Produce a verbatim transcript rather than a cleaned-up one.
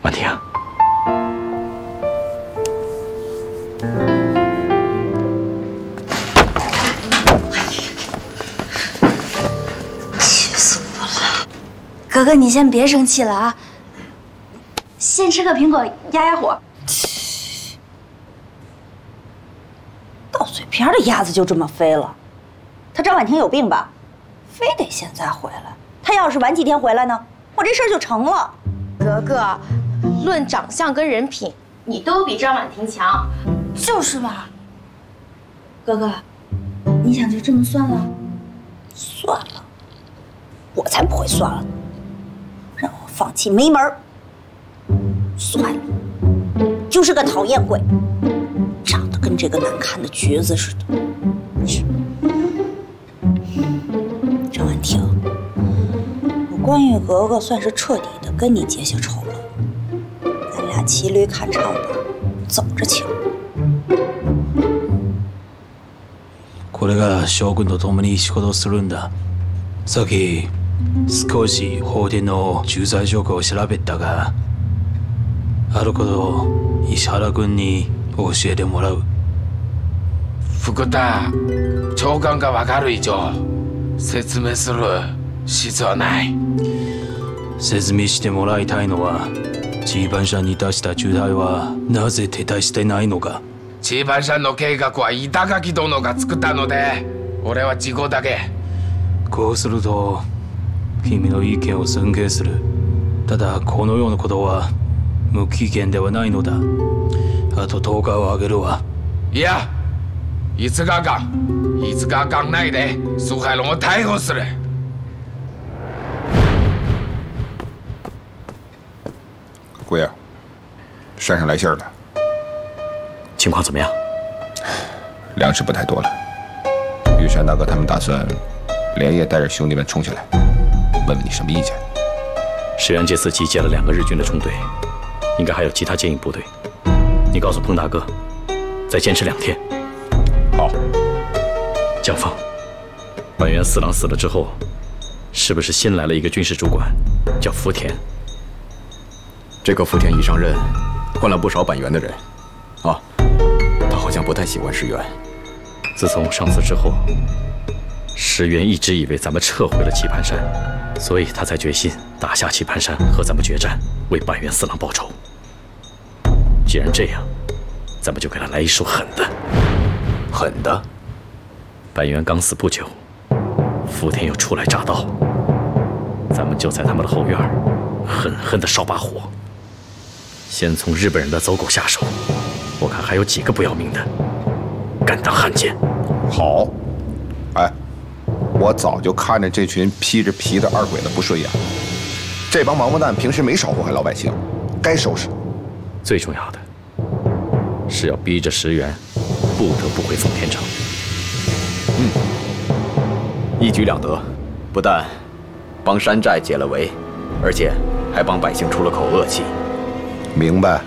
婉婷， 气死我了！哥哥，你先别生气了啊，先吃个苹果压压火。 到嘴边的鸭子就这么飞了？他张婉婷有病吧？非得现在回来？他要是晚几天回来呢，我这事儿就成了。 格格，论长相跟人品，你都比张婉婷强。 就是嘛。哥哥，你想就这么算了？ 算了，我才不会算了，让我放弃没门儿。算了，就是个讨厌鬼，长得跟这个难看的瘸子似的。张婉婷，我关玉格格算是彻底的跟你结下仇了，咱俩骑驴看唱吧，走着瞧。 これが将軍と共に仕事をするんだ。さっき少し法廷の駐在状況を調べたが、あることを石原君に教えてもらう。 福田、長官が分かる以上説明する必要はない。 説明してもらいたいのは、チーバン社に出した駐在はなぜ撤退してないのか。 チーバン社の計画は板垣殿が作ったので、俺は事後だけ。 こうすると君の意見を尊敬する。ただこのようなことは無期限ではないのだ。あととおかをあげるわ。 いや、いつがかんいつがかん内で苏海龙を逮捕する。 姑爷，山上来信了， 情况怎么样？ 粮食不太多了。玉山大哥他们打算连夜带着兄弟们冲下来，问问你什么意见？ 石原这次集结了两个日军的中队，应该还有其他接应部队。你告诉彭大哥，再坚持两天。 好。 江峰，板垣四郎死了之后，是不是新来了一个军事主管，叫福田？ 这个福田一上任，换了不少板垣的人，啊，他好像不太喜欢石原。 自从上次之后，石原一直以为咱们撤回了棋盘山，所以他才决心打下棋盘山和咱们决战，为板垣四郎报仇。既然这样，咱们就给他来一手狠的。 狠的？ 板垣刚死不久，福田又初来乍到，咱们就在他们的后院狠狠地烧把火，先从日本人的走狗下手。我看还有几个不要命的，敢当汉奸。 好，哎，我早就看着这群披着皮的二鬼子不顺眼，这帮王八蛋平时没少祸害老百姓，该收拾。 最重要的是要逼着石原不得不回奉天城。 嗯，一举两得，不但帮山寨解了围，而且还帮百姓出了口恶气。 明白。